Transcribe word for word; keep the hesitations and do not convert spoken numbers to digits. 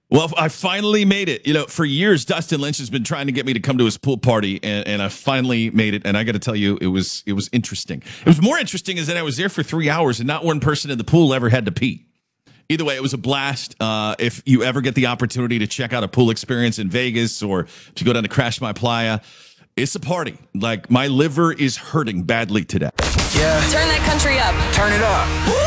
Well, I finally made it. You know, for years, Dustin Lynch has been trying to get me to come to his pool party, and, and I finally made it. And I got to tell you, it was it was interesting. It was more interesting is that I was there for three hours, and not one person in the pool ever had to pee. Either way, it was a blast. Uh, if you ever get the opportunity to check out a pool experience in Vegas or to go down to Crash My Playa, it's a party. Like, my liver is hurting badly today. Yeah. Turn that country up. Turn it up.